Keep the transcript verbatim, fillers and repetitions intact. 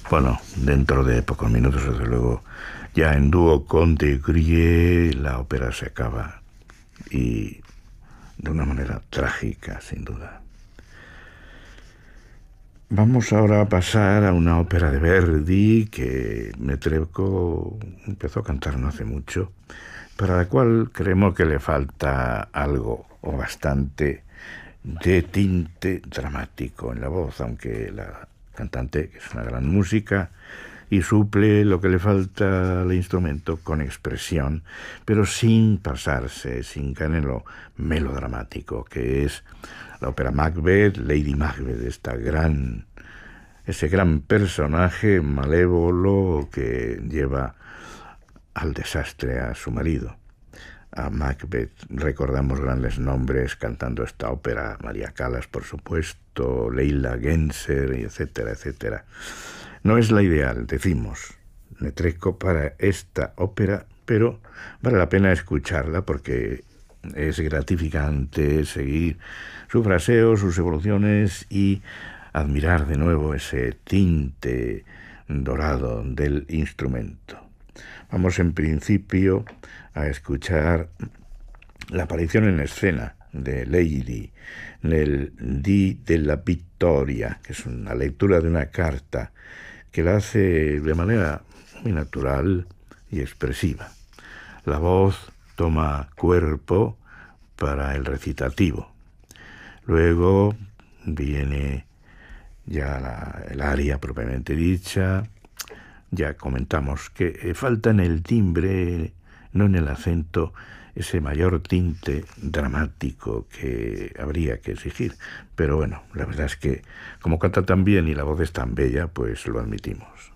Bueno, dentro de pocos minutos, desde luego, ya en dúo con De Grieux, la ópera se acaba, y de una manera trágica, sin duda. Vamos ahora a pasar a una ópera de Verdi que Netrebko empezó a cantar no hace mucho, para la cual creemos que le falta algo o bastante de tinte dramático en la voz, aunque la cantante, que es una gran música, y suple lo que le falta al instrumento con expresión, pero sin pasarse, sin caer en lo melodramático, que es la ópera Macbeth, Lady Macbeth, esta gran, ese gran personaje malévolo que lleva al desastre a su marido. A Macbeth recordamos grandes nombres cantando esta ópera: María Callas, por supuesto, Leila Genser, etcétera, etcétera. No es la ideal, decimos, Netrebko para esta ópera, pero vale la pena escucharla porque es gratificante seguir su fraseo, sus evoluciones y admirar de nuevo ese tinte dorado del instrumento. Vamos en principio a escuchar la aparición en escena de Lady en el Dì della Vittoria, que es una lectura de una carta que la hace de manera muy natural y expresiva. La voz toma cuerpo para el recitativo. Luego viene ya la, el aria propiamente dicha. Ya comentamos que falta en el timbre, no en el acento, ese mayor tinte dramático que habría que exigir. Pero bueno, la verdad es que como canta tan bien y la voz es tan bella, pues lo admitimos.